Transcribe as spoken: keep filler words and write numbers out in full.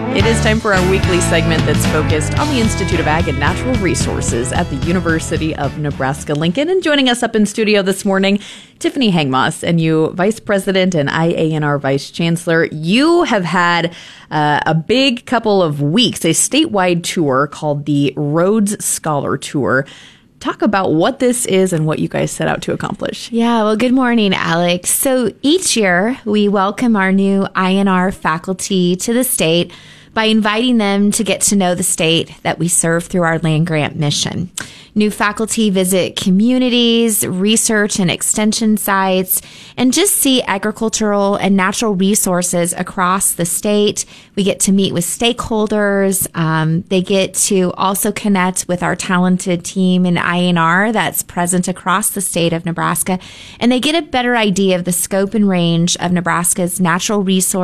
It is time for our weekly segment that's focused on the Institute of Ag and Natural Resources at the University of Nebraska-Lincoln. And joining us up in studio this morning, Tiffany Hangmoss, and you, Vice President and I A N R Vice Chancellor. You have had uh, a big couple of weeks, a statewide tour called the Rhodes Scholar Tour. Talk about what this is and what you guys set out to accomplish. Yeah, well, good morning, Alex. So each year we welcome our new I N R faculty to the state by inviting them to get to know the state that we serve through our land grant mission. New faculty visit communities, research and extension sites, and just see agricultural and natural resources across the state. We get to meet with stakeholders. Um, they get to also connect with our talented team in I N R that's present across the state of Nebraska, and they get a better idea of the scope and range of Nebraska's natural resources